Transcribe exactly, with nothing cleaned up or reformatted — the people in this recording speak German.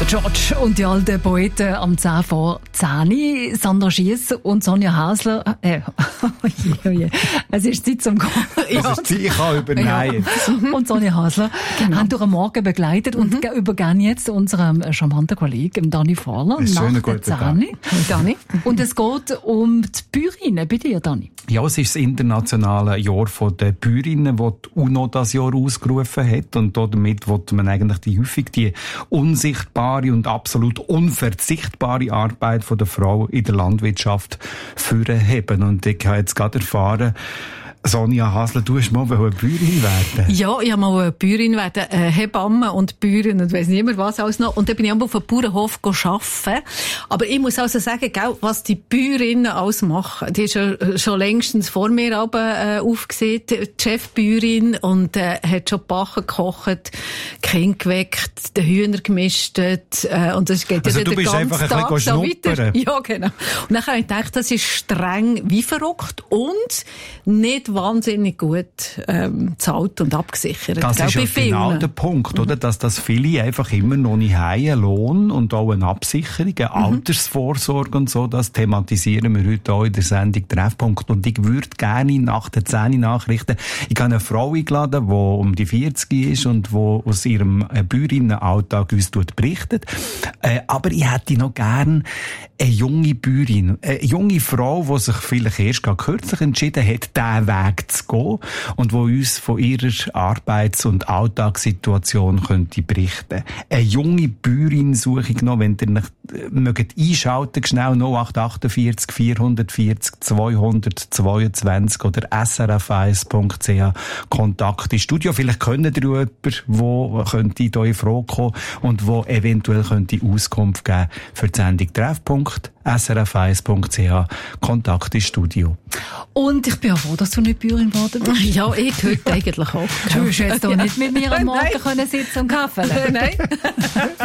Der George und die alten Poeten am zehn vor zehn. Sandra Schiess und Sonja Hasler. Äh, oh je, oh je. Es ist Zeit zum Gehen. Das ist ich kann übernehmen. Ja. Und Sonja Hasler genau. haben durch den Morgen begleitet und mhm. übergeben jetzt unserem charmanten Kollegen, Dani Fahler, nach der zehn. Dani. Und es geht um die Bäuerinnen bei dir, Dani. Ja, es ist das internationale Jahr der Bäuerinnen, das die UNO das Jahr ausgerufen hat. Und damit will man eigentlich die häufig die unsichtbare und absolut unverzichtbare Arbeit der Frau in der Landwirtschaft vorheben. Und ich habe jetzt gerade erfahren, Sonja Hasler, du hast mal eine Bäuerin werden. Ja, ich habe mal eine Bäuerin werden, äh, Hebamme und Bäuerin und weiss nicht mehr was alles noch. Und dann bin ich einmal auf einem Bauernhof arbeiten. Aber ich muss also sagen, gell, was die Bäuerinnen alles machen, die ist ja schon längstens vor mir aber, äh, aufgesehen, die Chefbäuerin, und äh, hat schon Bachen gekocht, Kinder geweckt, den Hühner gemistet, äh, und das geht also ja du den bist ganzen einfach Tag ein so weiter. schnuppern. Ja, genau. Und dann habe ich gedacht, das ist streng wie verrückt und nicht wahnsinnig gut ähm, zahlt und abgesichert. Das ist ja genau der Punkt, oder? Dass das viele einfach immer noch nicht haben, einen Lohn und auch eine Absicherung, eine mhm. Altersvorsorge und so. Das thematisieren wir heute auch in der Sendung Treffpunkt. Und ich würde gerne nach den zehn Nachrichten, ich habe eine Frau eingeladen, die um die vierzig ist und die aus ihrem Bäuerinnenalltag uns berichtet. Äh, aber ich hätte noch gern eine junge Bäuerin, eine junge Frau, die sich vielleicht erst gerade kürzlich entschieden hat, diesen Weg zu gehen und die uns von ihrer Arbeits- und Alltagssituation könnte berichten. Eine junge Bäuerin suche ich noch, wenn ihr nicht mögt einschalten, schnell null acht acht vier vier vier vier zweihundertzweiundzwanzig oder s r f eins punkt c h Kontakt ins Studio. Vielleicht kennt ihr jemanden, der könnte hier in Frage kommen und der eventuell könnte Auskunft geben für die Sendung Treffpunkt. s r f eins punkt c h Kontakt ins Studio. Und ich bin auch froh, dass du nicht Bäuerin geworden bist. Ja, ich heute eigentlich auch. Du hast jetzt doch nicht mit mir am Morgen können sitzen und Kaffee. Nein.